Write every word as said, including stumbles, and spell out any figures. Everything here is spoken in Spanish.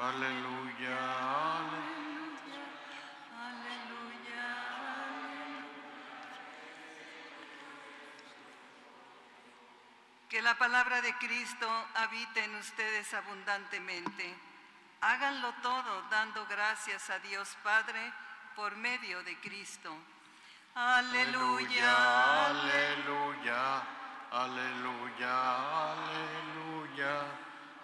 aleluya, aleluya. Que la palabra de Cristo habite en ustedes abundantemente. Háganlo todo dando gracias a Dios Padre por medio de Cristo. Aleluya, aleluya, aleluya,